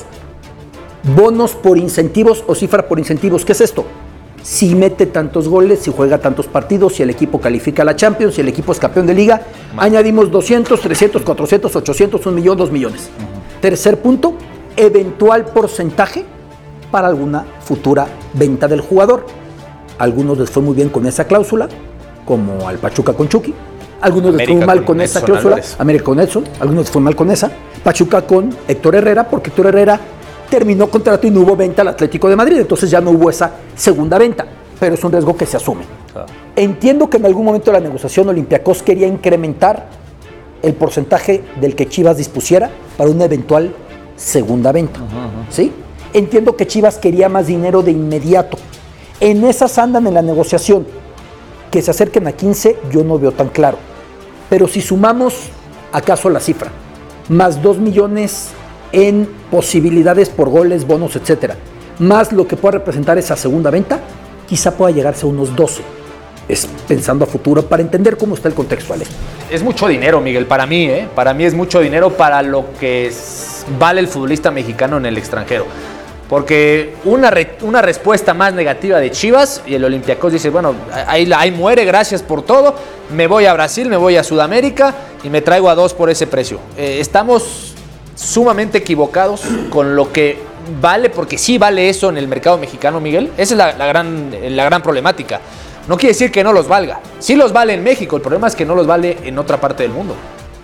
bonos por incentivos o cifra por incentivos. ¿Qué es esto? Si mete tantos goles, si juega tantos partidos, si el equipo califica a la Champions, si el equipo es campeón de liga, añadimos 200, 300, 400, 800, 1 millón, 2 millones. Tercer punto, eventual porcentaje para alguna futura venta del jugador. Algunos les fue muy bien con esa cláusula, como al Pachuca con Chucky. Algunos les fue mal con esa cláusula, América con Edson. Algunos les fue mal con esa. Pachuca con Héctor Herrera, porque Héctor Herrera terminó contrato y no hubo venta al Atlético de Madrid, entonces ya no hubo esa segunda venta, pero es un riesgo que se asume. Entiendo que en algún momento de la negociación Olympiacos quería incrementar el porcentaje del que Chivas dispusiera para una eventual segunda venta, ¿sí? Entiendo que Chivas quería más dinero de inmediato. En esas andan en la negociación. Que se acerquen a 15 yo no veo tan claro, pero si sumamos acaso la cifra, más 2 millones en posibilidades por goles, bonos, etcétera, más lo que pueda representar esa segunda venta, quizá pueda llegarse a unos 12. Es pensando a futuro para entender cómo está el contexto, Ale. Es mucho dinero, Miguel, para mí, Para mí es mucho dinero para lo que vale el futbolista mexicano en el extranjero. Porque una respuesta más negativa de Chivas y el Olympiacos dice, bueno, ahí muere, gracias por todo, me voy a Brasil, me voy a Sudamérica y me traigo a 2 por ese precio. Estamos sumamente equivocados con lo que vale, porque sí vale eso en el mercado mexicano, Miguel. Esa es la gran problemática. No quiere decir que no los valga. Sí los vale en México, el problema es que no los vale en otra parte del mundo.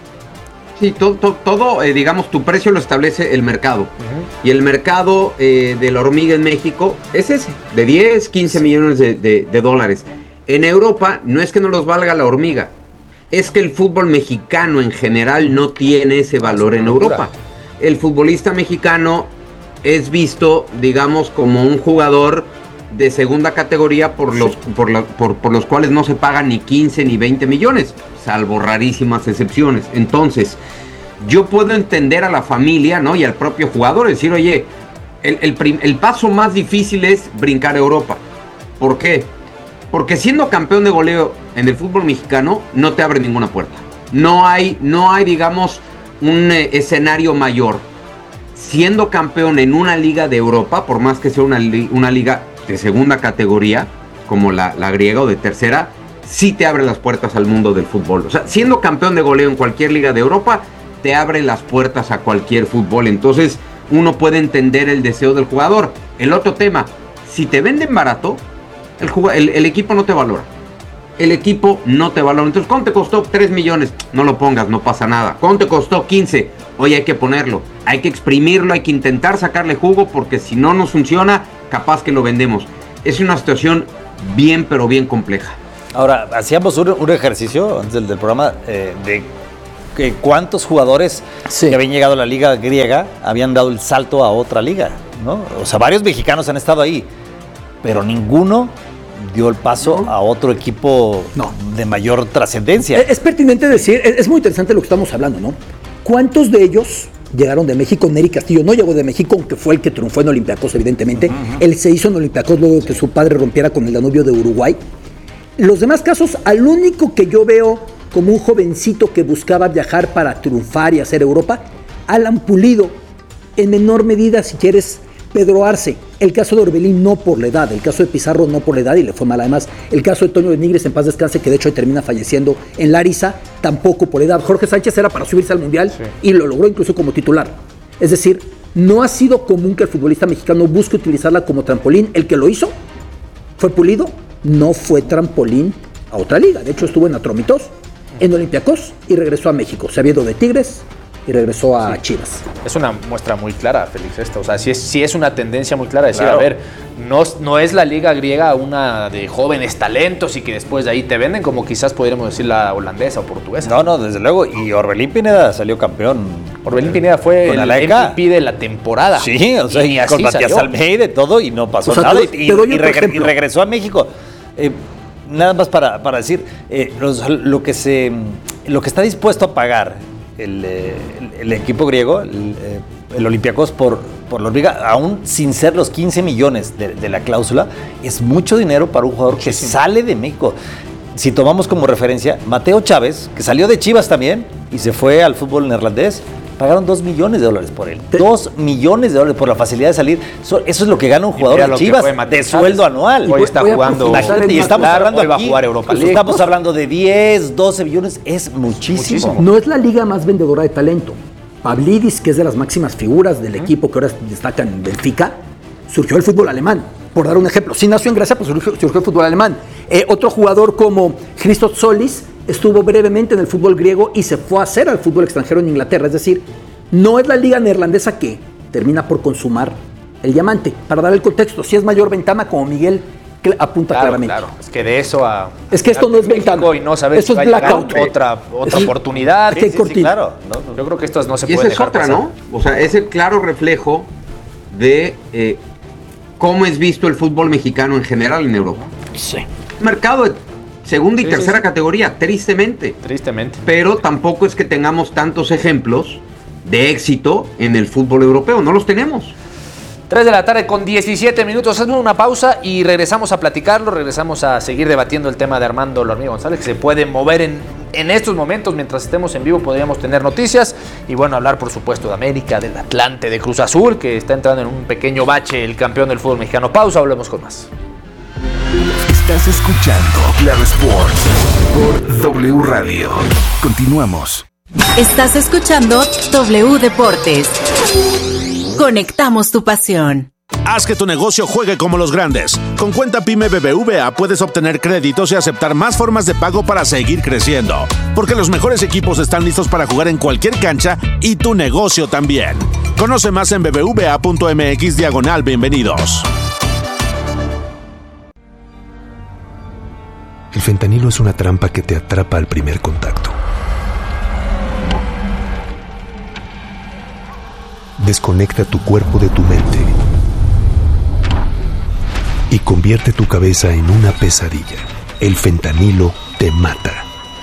Sí, todo digamos, tu precio lo establece el mercado. Y el mercado de la Hormiga en México es ese, de 10, 15 millones de dólares. En Europa no es que no los valga la Hormiga, es que el fútbol mexicano en general no tiene ese valor en Europa. El futbolista mexicano es visto, digamos, como un jugador de segunda categoría por los cuales no se pagan ni 15 ni 20 millones, salvo rarísimas excepciones. Entonces, yo puedo entender a la familia, ¿no? Y al propio jugador, decir, oye, el paso más difícil es brincar a Europa. ¿Por qué? Porque siendo campeón de goleo en el fútbol mexicano no te abre ninguna puerta. No hay, digamos, un escenario mayor. Siendo campeón en una liga de Europa, por más que sea una liga de segunda categoría, como la griega o de tercera, sí te abre las puertas al mundo del fútbol. O sea, siendo campeón de goleo en cualquier liga de Europa, te abre las puertas a cualquier fútbol. Entonces, uno puede entender el deseo del jugador. El otro tema, si te venden barato, el equipo no te valora. El equipo no te valora. Entonces, ¿cuánto te costó? 3 millones. No lo pongas, no pasa nada. ¿Cuánto te costó? 15. Oye, hay que ponerlo. Hay que exprimirlo, hay que intentar sacarle jugo, porque si no nos funciona, capaz que lo vendemos. Es una situación bien, pero bien compleja. Ahora, hacíamos un ejercicio antes del programa de que cuántos jugadores que habían llegado a la liga griega habían dado el salto a otra liga, ¿no? O sea, varios mexicanos han estado ahí, pero ninguno dio el paso a otro equipo de mayor trascendencia. Es pertinente decir, es muy interesante lo que estamos hablando, ¿no? ¿Cuántos de ellos llegaron de México? Neri Castillo no llegó de México, aunque fue el que triunfó en Olympiacos, evidentemente. Él se hizo en Olympiacos luego de que su padre rompiera con el Danubio de Uruguay. Los demás casos, al único que yo veo como un jovencito que buscaba viajar para triunfar y hacer Europa, Alan Pulido, en menor medida, si quieres, Pedro Arce. El caso de Orbelín no por la edad, el caso de Pizarro no por la edad y le fue mal. Además, el caso de Toño de Nigres, en paz descanse, que de hecho termina falleciendo en Larissa, tampoco por edad. Jorge Sánchez era para subirse al Mundial y lo logró incluso como titular. Es decir, no ha sido común que el futbolista mexicano busque utilizarla como trampolín. El que lo hizo fue Pulido, no fue trampolín a otra liga. De hecho, estuvo en Atromitos, en Olympiacos y regresó a México. Se había ido de Tigres y regresó a Chivas. Es una muestra muy clara, Félix, esto. O sea, sí es una tendencia muy clara decir, a ver, no es la liga griega una de jóvenes talentos y que después de ahí te venden, como quizás podríamos decir la holandesa o portuguesa. No, desde luego. Y Orbelín Pineda salió campeón. Orbelín Pineda fue el MVP de la temporada. Sí, o sea, y con Matías Almeida y todo, y no pasó nada. Y regresó a México. Nada más para decir, lo que está dispuesto a pagar el equipo griego, el Olympiacos por la Hormiga, aún sin ser los 15 millones de la cláusula, es mucho dinero para un jugador que sale de México. Si tomamos como referencia, Mateo Chávez, que salió de Chivas también y se fue al fútbol neerlandés, pagaron $2 millones por él. $2 millones por la facilidad de salir. Eso es lo que gana un jugador de Chivas de sueldo anual. Hoy está jugando. Y estamos hablando hoy va a jugar Europa League. Estamos hablando de 10, 12 millones. Es muchísimo. No es la liga más vendedora de talento. Pavlidis, que es de las máximas figuras del equipo que ahora destaca en Benfica, surgió el fútbol alemán. Por dar un ejemplo, sí nació en Grecia, pues surgió el fútbol alemán. Otro jugador como Christos Solis estuvo brevemente en el fútbol griego y se fue a hacer al fútbol extranjero en Inglaterra. Es decir, no es la liga neerlandesa que termina por consumar el diamante. Para dar el contexto, si es mayor ventana, como Miguel apunta claramente. Claro, es que de eso a... Es que esto no es ventana. Y no saber eso es blackout. Otra oportunidad. Sí, claro. No, yo creo que esto no se y puede dejar pasar. ¿No? O sea, es el claro reflejo de cómo es visto el fútbol mexicano en general en Europa. Sí. Mercado de segunda y tercera categoría, tristemente. Pero tampoco es que tengamos tantos ejemplos de éxito en el fútbol europeo, no los tenemos. 3 de la tarde con 17 minutos, hacemos una pausa y regresamos a platicarlo, regresamos a seguir debatiendo el tema de Armando La Hormiga González, que se puede mover en estos momentos, mientras estemos en vivo podríamos tener noticias y bueno, hablar por supuesto de América, del Atlante, de Cruz Azul, que está entrando en un pequeño bache el campeón del fútbol mexicano. Pausa, hablemos con más. Estás escuchando Claro Sports por W Radio. Continuamos. Estás escuchando W Deportes. Conectamos tu pasión. Haz que tu negocio juegue como los grandes. Con cuenta PYME BBVA puedes obtener créditos y aceptar más formas de pago para seguir creciendo. Porque los mejores equipos están listos para jugar en cualquier cancha y tu negocio también. Conoce más en bbva.mx/bienvenidos. El fentanilo es una trampa que te atrapa al primer contacto. Desconecta tu cuerpo de tu mente y convierte tu cabeza en una pesadilla. El fentanilo te mata.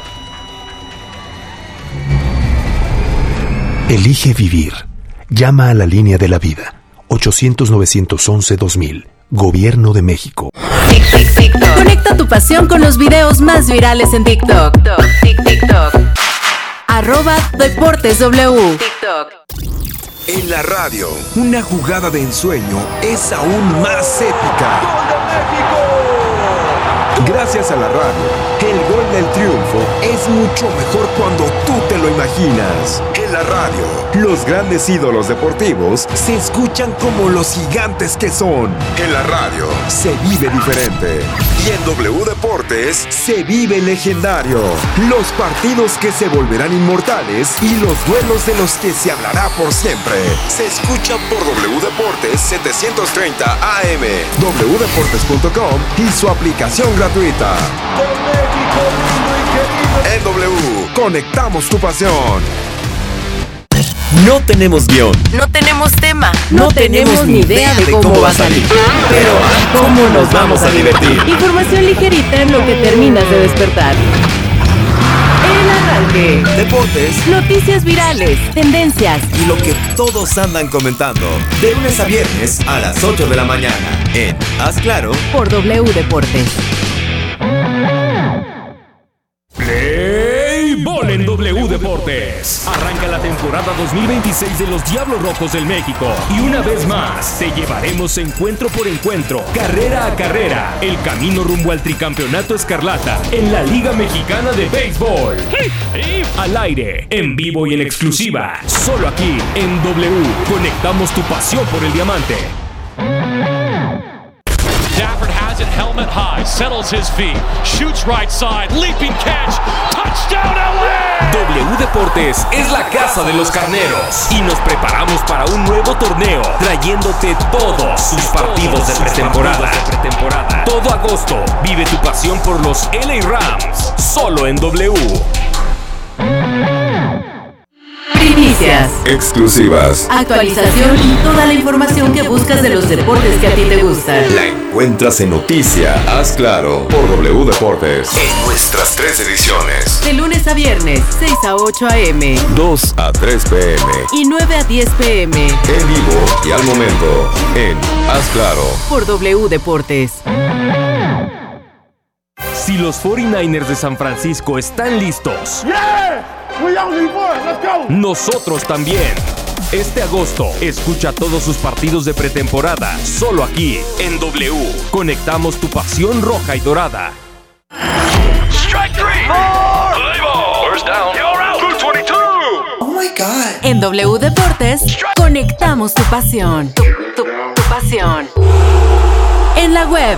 Elige vivir. Llama a la línea de la vida. 800-911-2000. Gobierno de México. Conecta tu pasión con los videos más virales en TikTok. @DeportesW. TikTok. En la radio, una jugada de ensueño es aún más épica. ¡Gol de México! Gracias a la radio, el gol del triunfo es mucho mejor cuando tú te lo imaginas. En la radio, los grandes ídolos deportivos se escuchan como los gigantes que son. En la radio, se vive diferente. Y en W Deportes, se vive legendario. Los partidos que se volverán inmortales y los duelos de los que se hablará por siempre. Se escuchan por W Deportes 730 AM, wdeportes.com y su aplicación gratuita. En W, conectamos tu pasión. No tenemos guión. No tenemos tema. No tenemos ni idea de cómo va a salir. Pero ¿cómo nos vamos a divertir? Información ligerita en lo que terminas de despertar. El arranque. Deportes. Noticias virales. Tendencias. Y lo que todos andan comentando. De lunes a viernes a las 8 de la mañana. En Haz Claro. Por W Deportes. Play Ball en W Deportes. Arranca la temporada 2026 de los Diablos Rojos del México. Y una vez más, te llevaremos encuentro por encuentro, carrera a carrera, el camino rumbo al tricampeonato escarlata en la Liga Mexicana de Béisbol. Al aire, en vivo y en exclusiva, solo aquí en W. Conectamos tu pasión por el diamante. Stafford has it helmet high, settles his feet, shoots right side, leaping catch, touchdown LA! W Deportes es la casa de los carneros y nos preparamos para un nuevo torneo, trayéndote todos sus partidos de pretemporada. Todo agosto, vive tu pasión por los LA Rams, solo en W. Primicias. Exclusivas. Actualización y toda la información que buscas de los deportes que a ti te gustan. La encuentras en Noticia Haz Claro por W Deportes. En nuestras 3 ediciones. De lunes a viernes, 6 a 8 a.m. 2 a 3 p.m. Y 9 a 10 p.m. En vivo y al momento en Haz Claro. Por W Deportes. Si los 49ers de San Francisco están listos, nosotros también. Este agosto, escucha todos sus partidos de pretemporada, solo aquí, en W. Conectamos tu pasión roja y dorada. Strike three! Play ball! First down! You're out! 222! Oh my God. En W Deportes, conectamos tu pasión. Tu pasión. En la web.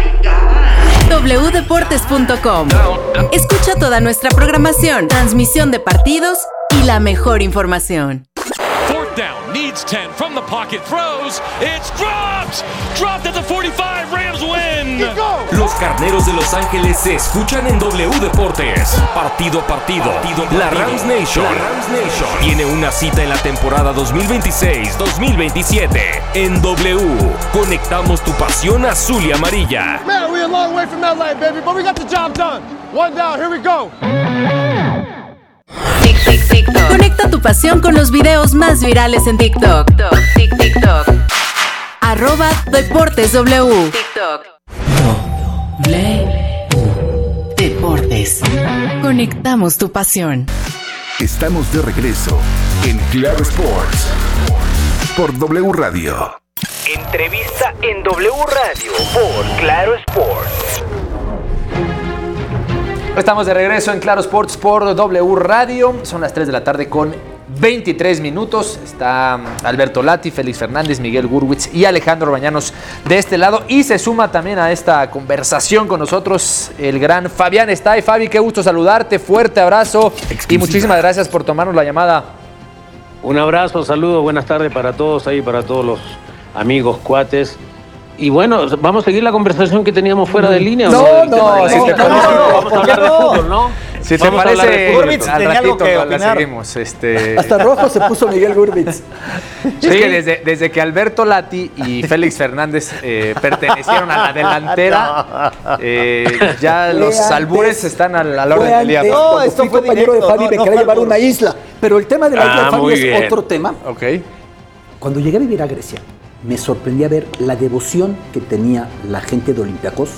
wdeportes.com. Escucha toda nuestra programación, transmisión de partidos y la mejor información. Fourth down, needs 10 from the pocket, throws, it's dropped! Dropped at the 45, Rams win! Los carneros de Los Ángeles se escuchan en W Deportes. Partido a partido. La Rams Nation tiene una cita en la temporada 2026-2027. En W, conectamos tu pasión azul y amarilla. Man, we're a long way from LA, baby, but we got the job done. One down, here we go. Conecta tu pasión con los videos más virales en TikTok. TikTok. @DeportesW. TikTok. Deportes. Conectamos tu pasión. Estamos de regreso en Claro Sports por W Radio. Entrevista en W Radio por Claro Sports. Estamos de regreso en Claro Sports por W Radio. Son las 3 de la tarde con 23 minutos. Está Alberto Lati, Félix Fernández, Miguel Gurwitz y Alejandro Bañanos de este lado. Y se suma también a esta conversación con nosotros el gran Fabián Stay. Fabi, qué gusto saludarte. Fuerte abrazo. Y muchísimas gracias por tomarnos la llamada. Un abrazo, saludos, buenas tardes para todos ahí, para todos los amigos, cuates. Y bueno, vamos a seguir la conversación que teníamos fuera de línea. No, vamos a hablar de fútbol, ¿no? Si te parece, al ratito la seguimos. Hasta rojo se puso Miguel Gurwitz. ¿Sí? Es que desde que Alberto Lati y Félix Fernández pertenecieron a la delantera, ya los albures están a la orden del día. No, esto fue compañero de Fabi, me quería llevar una isla. Pero el tema de la isla de Fabi es otro tema. Okay. Cuando llegué a vivir a Grecia, me sorprendía ver la devoción que tenía la gente de Olympiacos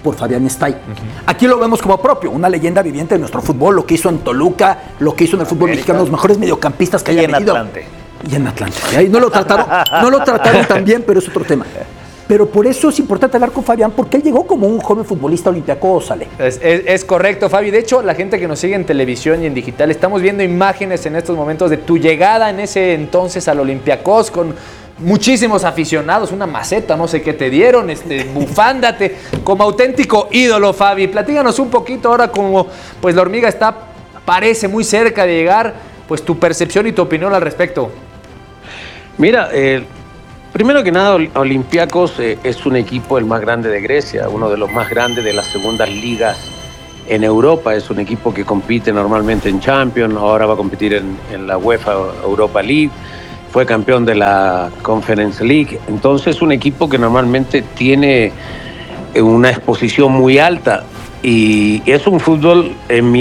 por Fabián Stay. Aquí lo vemos como propio, una leyenda viviente de nuestro fútbol, lo que hizo en Toluca, lo que hizo en el fútbol mexicano, los mejores mediocampistas que haya tenido. Y en Atlante. Y ahí no lo trataron tan bien, pero es otro tema. Pero por eso es importante hablar con Fabián, porque él llegó como un joven futbolista olímpico, sale. Es correcto, Fabi. De hecho, la gente que nos sigue en televisión y en digital, estamos viendo imágenes en estos momentos de tu llegada en ese entonces al Olympiacos con muchísimos aficionados, una maceta, no sé qué te dieron, bufándate, como auténtico ídolo, Fabi. Platíganos un poquito ahora como pues la hormiga parece muy cerca de llegar, pues tu percepción y tu opinión al respecto. Mira, primero que nada, Olympiacos es un equipo el más grande de Grecia, uno de los más grandes de las segundas ligas en Europa. Es un equipo que compite normalmente en Champions, ahora va a competir en la UEFA Europa League, fue campeón de la Conference League. Entonces es un equipo que normalmente tiene una exposición muy alta y es un fútbol, en mi